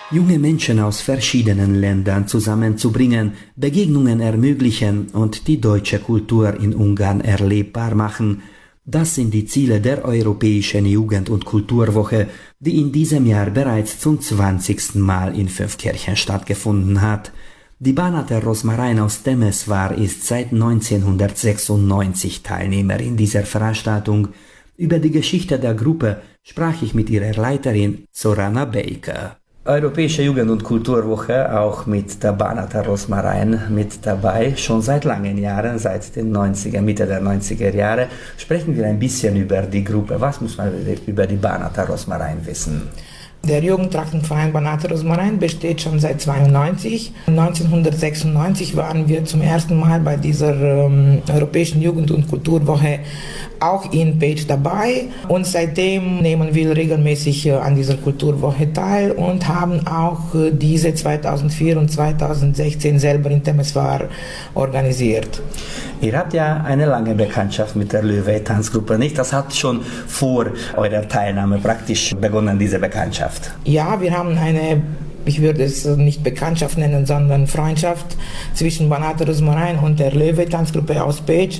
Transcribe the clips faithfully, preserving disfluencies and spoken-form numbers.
Junge Menschen aus verschiedenen Ländern zusammenzubringen, Begegnungen ermöglichen und die deutsche Kultur in Ungarn erlebbar machen, das sind die Ziele der Europäischen Jugend- und Kulturwoche, die in diesem Jahr bereits zum zwanzigsten Mal in Fünfkirchen stattgefunden hat. Die Bánátor Rosmarin aus Temeswar ist seit neunzehnhundertsechsundneunzig Teilnehmerin dieser Veranstaltung. Über die Geschichte der Gruppe sprach ich mit ihrer Leiterin Zorana Baker. Europäische Jugend- und Kulturwoche, auch mit der Bánátor Rosmarin mit dabei, schon seit langen Jahren, seit den neunziger, Mitte der neunziger Jahre. Sprechen wir ein bisschen über die Gruppe. Was muss man über die Bánátor Rosmarin wissen? Der Jugendtrachtenverein Bánátor Rosmarin besteht schon seit zweiundneunzig. neunzehnhundertsechsundneunzig waren wir zum ersten Mal bei dieser ähm, Europäischen Jugend- und Kulturwoche auch in Pécs dabei. Und seitdem nehmen wir regelmäßig äh, an dieser Kulturwoche teil und haben auch äh, diese zweitausendvier und zweitausendsechzehn selber in Temeswar organisiert. Ihr habt ja eine lange Bekanntschaft mit der Löwe-Tanzgruppe, nicht? Das hat schon vor eurer Teilnahme praktisch begonnen, diese Bekanntschaft. Ja, wir haben eine, ich würde es nicht Bekanntschaft nennen, sondern Freundschaft zwischen Bánátor Rosmarin und der Löwe-Tanzgruppe aus Pécs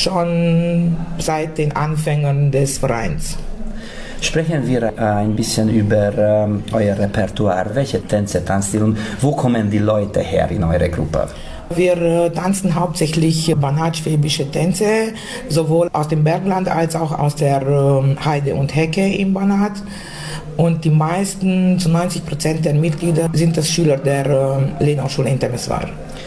schon seit den Anfängen des Vereins. Sprechen wir äh, ein bisschen über ähm, euer Repertoire. Welche Tänze tanzt ihr und wo kommen die Leute her in eure Gruppe? Wir äh, tanzen hauptsächlich banat-schwäbische Tänze, sowohl aus dem Bergland als auch aus der äh, Heide und Hecke im Banat. Und die meisten, zu neunzig Prozent der Mitglieder, sind das Schüler der äh, Lenau-Schule in Temeswar.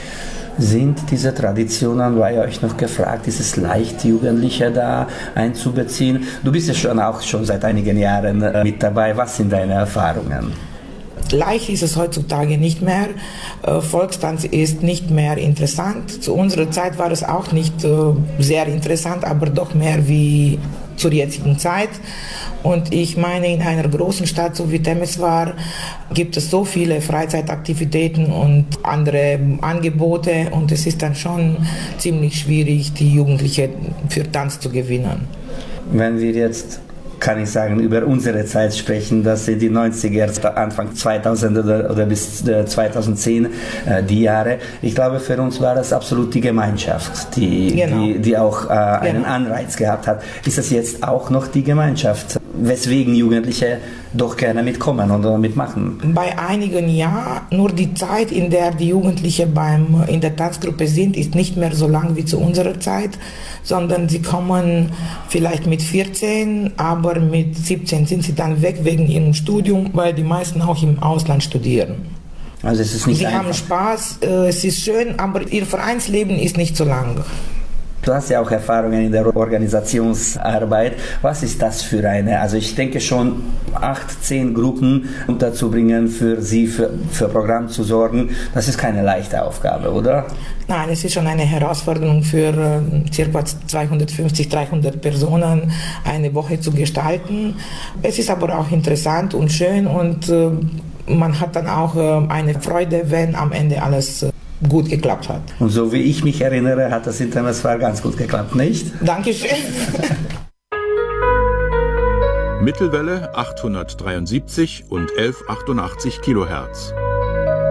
Sind diese Traditionen, war ja euch noch gefragt, ist es leicht, Jugendliche da einzubeziehen? Du bist ja schon auch schon seit einigen Jahren äh, mit dabei. Was sind deine Erfahrungen? Leicht ist es heutzutage nicht mehr. Äh, Volkstanz ist nicht mehr interessant. Zu unserer Zeit war es auch nicht äh, sehr interessant, aber doch mehr wie zur jetzigen Zeit. Und ich meine, in einer großen Stadt so wie Temeswar gibt es so viele Freizeitaktivitäten und andere Angebote und es ist dann schon ziemlich schwierig, die Jugendlichen für Tanz zu gewinnen. Wenn wir jetzt, kann ich sagen, über unsere Zeit sprechen, das sind die neunziger, Anfang zweitausend oder, oder bis zweitausendzehn äh, die Jahre. Ich glaube, für uns war das absolut die Gemeinschaft, die, genau. die, die auch äh, einen genau. Anreiz gehabt hat. Ist das jetzt auch noch die Gemeinschaft, weswegen Jugendliche doch gerne mitkommen oder mitmachen? Bei einigen ja, nur die Zeit, in der die Jugendlichen beim, in der Tanzgruppe sind, ist nicht mehr so lang wie zu unserer Zeit, sondern sie kommen vielleicht mit vierzehn, aber mit siebzehn sind sie dann weg wegen ihrem Studium, weil die meisten auch im Ausland studieren. Also es ist nicht sie einfach. haben Spaß, äh, es ist schön, aber ihr Vereinsleben ist nicht so lang. Du hast ja auch Erfahrungen in der Organisationsarbeit. Was ist das für eine? Also ich denke schon, acht, zehn Gruppen unterzubringen, für sie, für, für Programm zu sorgen, das ist keine leichte Aufgabe, oder? Nein, es ist schon eine Herausforderung für äh, ca. zweihundertfünfzig, dreihundert Personen eine Woche zu gestalten. Es ist aber auch interessant und schön und äh, man hat dann auch äh, eine Freude, wenn am Ende alles äh, gut geklappt hat. Und so wie ich mich erinnere, hat das in Temeswar ganz gut geklappt, nicht? Dankeschön. Mittelwelle achthundertdreiundsiebzig und elf Komma achtundachtzig Kilohertz.